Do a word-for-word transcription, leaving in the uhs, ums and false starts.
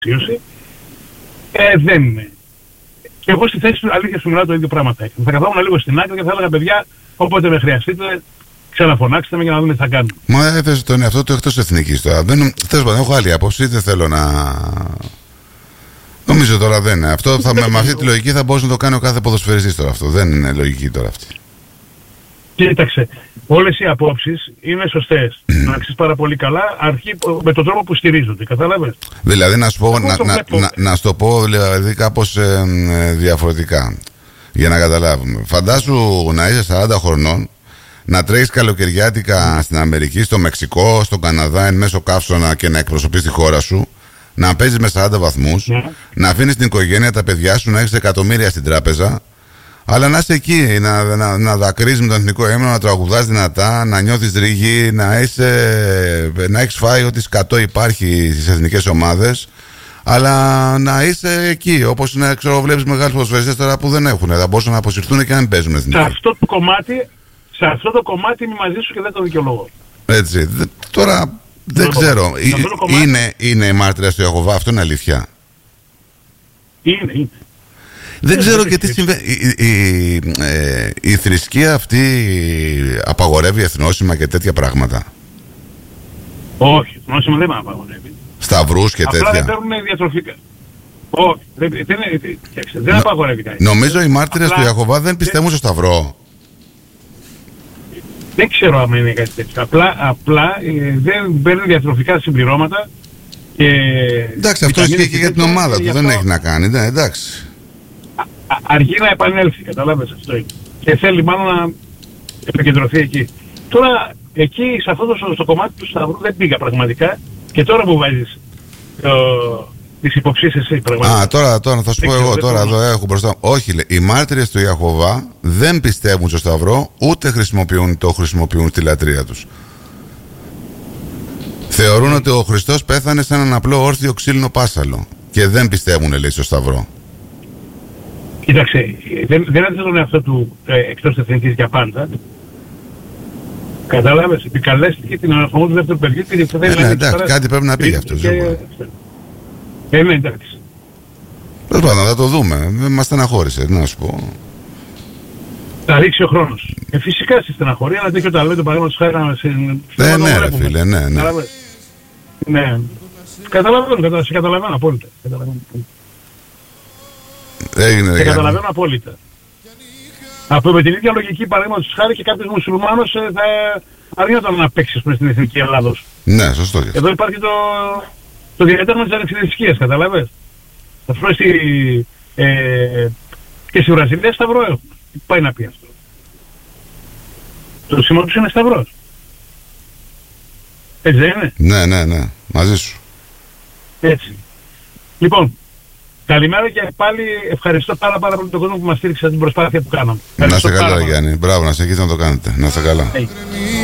αξίωση. Ε, δεν είναι. Και εγώ στη θέση του αλήθεια σου μιλάω το ίδιο πράγμα θα έκανα. Θα καθόμουν λίγο στην άκρη και θα έλεγα παιδιά, όποτε με χρειαστείτε, ξαναφωνάξτε με για να δούμε τι θα κάνουμε. Μα έθεσε τον εαυτό του εκτός εθνικής τώρα. Δεν, θες, έχω άλλη άποψη, δεν θέλω να... Νομίζω τώρα δεν είναι. Αυτό θα, με, με αυτή τη λογική θα μπορούσε να το κάνει ο κάθε ποδοσφαιριστής τώρα αυτό. Δεν είναι λογική τώρα αυτή. Κοίταξε, όλες οι απόψεις είναι σωστές. Να ξέρεις πάρα πολύ καλά, αρχή με τον τρόπο που στηρίζονται. Κατάλαβες. Δηλαδή να σου πω, να, να, να, να σου το πω δηλαδή κάπως ε, ε, διαφορετικά. Για να καταλάβουμε. Φαντάσου να είσαι σαράντα χρονών, να τρέχεις καλοκαιριάτικα mm. στην Αμερική, στο Μεξικό, στο Καναδά, εν μέσω καύσωνα και να εκπροσωπείς τη χώρα σου. Να παίζεις με σαράντα βαθμούς, yeah. να αφήνεις την οικογένεια, τα παιδιά σου, να έχεις εκατομμύρια στην τράπεζα, αλλά να είσαι εκεί, να, να, να δακρύζεις με τον εθνικό έμνο, να τραγουδάς δυνατά, να νιώθεις ρίγη, να, είσαι, να έχεις φάει ό,τι σκατό υπάρχει στις εθνικές ομάδες, αλλά να είσαι εκεί, όπως να ξέρω, βλέπεις μεγάλους ποδοσφαιριστές τώρα που δεν έχουν, θα μπορούσαν να αποσυρθούν και να μην παίζουν εθνική. Σε αυτό το κομμάτι, σε αυτό το κομμάτι είμαι μαζί σου και δεν το δικαιολογώ. Έτσι, τώρα... Δεν ξέρω. Είναι, είναι η μάρτυρας του Ιεχωβά, αυτό είναι αλήθεια. Είναι, είναι. Δεν είναι, ξέρω και τι συμβαίνει. Η, η, ε, η θρησκεία αυτή απαγορεύει εθνόσημα και τέτοια πράγματα. Όχι, εθνόσημα δεν με απαγορεύει. Σταυρούς και απλά τέτοια. Απλά δεν παίρνουν διατροφικά. Όχι, δεν, δεν, δεν, δεν απαγορεύει κάτι. Νομίζω οι μάρτυρες απλά... του Ιεχωβά δεν πιστεύουν στο Σταυρό. Δεν ξέρω αν είναι κάτι τέτοιο. Απλά, απλά ε, δεν παίρνει διατροφικά συμπληρώματα και... Εντάξει, αυτό ισχύει και για την ομάδα του, δεν έχει να κάνει, ναι, εντάξει. Α, α, αργεί να επανέλθει, καταλάβες αυτό είναι. Και θέλει μάλλον να επικεντρωθεί εκεί. Τώρα, εκεί, σε αυτό το στο κομμάτι του Σταυρού δεν πήγα πραγματικά και τώρα που βάζεις το... τις υποψίες εσύ πραγματικά. Α, τώρα, τώρα θα σου πω εγώ, τώρα εδώ έχω μπροστά. Όχι, λέει, οι μάρτυρες του Ιεχωβά δεν πιστεύουν στο Σταυρό, ούτε χρησιμοποιούν, το χρησιμοποιούν στη λατρεία τους. Θεωρούν ότι ο Χριστός πέθανε σαν έναν απλό όρθιο ξύλινο πάσαλο και δεν πιστεύουν, λέει, στο Σταυρό. Κοίταξε, δεν, δεν έδωσε τον εαυτό του ε, εκτός της εθνικής για πάντα. Κατάλαβες, επικαλέστηκε την αναρχομό του δεύτερου παιδιού και δεν ε, ναι, εντάξει, κάτι πρέπει να πει γι' αυτό. Ε, ναι, εντάξει. Τέλος πάντων, θα το δούμε. Δεν μας στεναχώρησε, να σου πω. Θα ρίξει ο χρόνος. Ε, φυσικά στη στεναχωρία, ένα τέτοιο ταλέντο παραδείγματος χάρη να σε... Ε, ναι, ρε φίλε, ναι, ναι. Ναι. Καταλαβαίνω, σε καταλαβαίνω απόλυτα. Έγινε, σε καταλαβαίνω απόλυτα. Από με την ίδια λογική παραδείγματος χάρη και κάποιος μουσουλμάνος θα αρνιόταν να παίξει στην εθνική Ελλάδος. Ναι, σωστό. Εδώ υπάρχει το... το διατάγμα της ανεξιθρησκείας, καταλαβες. Θα πούμε στη... Ε, και στη Βραζιλία σταυρό έχουν. Τι πάει να πει αυτό. Το σήμα τους είναι σταυρός. Έτσι δεν είναι. Ναι, ναι, ναι. Μαζί σου. Έτσι. Λοιπόν, καλημέρα και πάλι ευχαριστώ πάρα πάρα πολύ τον κόσμο που μας στήριξε την προσπάθεια που κάναμε. Να είστε καλά, Γιάννη. Μπράβο, να συνεχίσετε να το κάνετε. Να είστε καλά. Hey.